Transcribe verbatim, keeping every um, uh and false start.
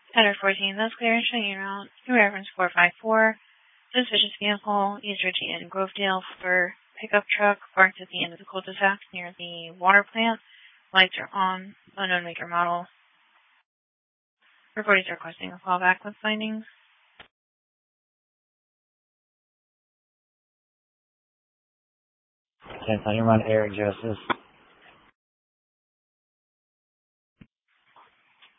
Center fourteen, that's clear, showing route. New reference four five four. Suspicious vehicle, East Ridgey and Grovedale for pickup truck parked at the end of the cul-de-sac near the water plant. Lights are on, unknown maker model. Reporters are requesting a callback with findings. ten on your run, Eric Justice.